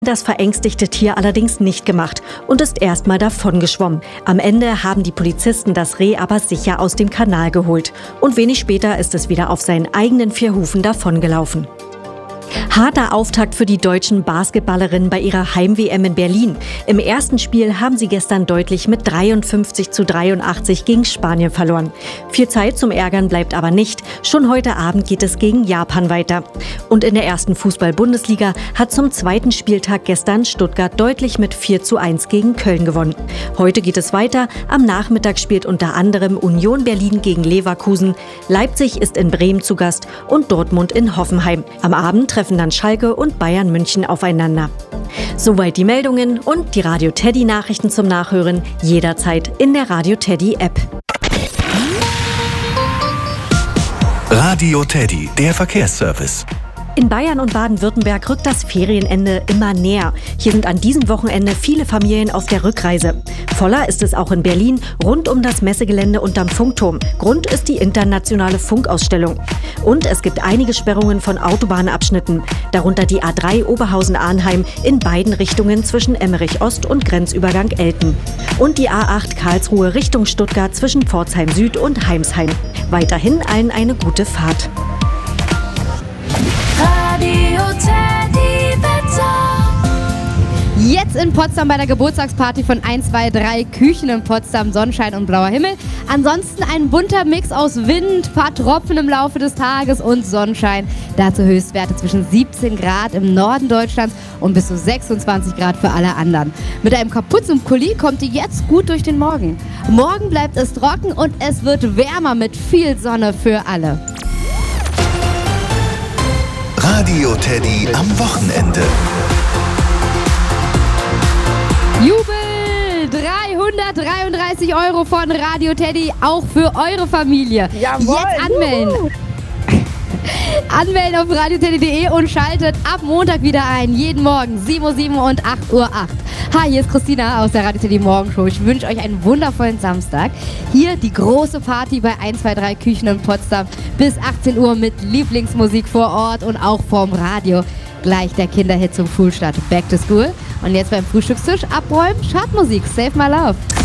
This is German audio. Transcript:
das verängstigte Tier allerdings nicht gemacht und ist erstmal davongeschwommen. Am Ende haben die Polizisten das Reh aber sicher aus dem Kanal geholt. Und wenig später ist es wieder auf seinen eigenen 4 Hufen davongelaufen. Harter Auftakt für die deutschen Basketballerinnen bei ihrer Heim-WM in Berlin. Im ersten Spiel haben sie gestern deutlich mit 53:83 gegen Spanien verloren. Viel Zeit zum Ärgern bleibt aber nicht. Schon heute Abend geht es gegen Japan weiter. Und in der ersten Fußball-Bundesliga hat zum zweiten Spieltag gestern Stuttgart deutlich mit 4:1 gegen Köln gewonnen. Heute geht es weiter. Am Nachmittag spielt unter anderem Union Berlin gegen Leverkusen. Leipzig ist in Bremen zu Gast und Dortmund in Hoffenheim. Am Abend treffen dann Schalke und Bayern München aufeinander. Soweit die Meldungen und die Radio Teddy Nachrichten zum Nachhören jederzeit in der Radio Teddy App. Radio Teddy, der Verkehrsservice. In Bayern und Baden-Württemberg rückt das Ferienende immer näher. Hier sind an diesem Wochenende viele Familien auf der Rückreise. Voller ist es auch in Berlin, rund um das Messegelände unterm Funkturm. Grund ist die internationale Funkausstellung. Und es gibt einige Sperrungen von Autobahnabschnitten, darunter die A3 Oberhausen-Arnheim in beiden Richtungen zwischen Emmerich-Ost und Grenzübergang Elten. Und die A8 Karlsruhe Richtung Stuttgart zwischen Pforzheim Süd und Heimsheim. Weiterhin allen eine gute Fahrt. Jetzt in Potsdam bei der Geburtstagsparty von 123 Küchen in Potsdam, Sonnenschein und blauer Himmel. Ansonsten ein bunter Mix aus Wind, paar Tropfen im Laufe des Tages und Sonnenschein. Dazu Höchstwerte zwischen 17 Grad im Norden Deutschlands und bis zu 26 Grad für alle anderen. Mit einem Kapuzenpulli kommt ihr jetzt gut durch den Morgen. Morgen bleibt es trocken und es wird wärmer mit viel Sonne für alle. Radio Teddy am Wochenende. Jubel! 333 € von Radio Teddy, auch für eure Familie. Jawohl. Jetzt anmelden. Anmelden auf radioteddy.de und schaltet ab Montag wieder ein. Jeden Morgen 7:07 Uhr und 8:08 Uhr. Hi, hier ist Christina aus der Radio Teddy Morgenshow. Ich wünsche euch einen wundervollen Samstag. Hier die große Party bei 123 Küchen in Potsdam bis 18 Uhr mit Lieblingsmusik vor Ort und auch vorm Radio. Gleich der Kinderhit zum Schulstart Back to School. Und jetzt beim Frühstückstisch abräumen, Chartmusik, Save My Love.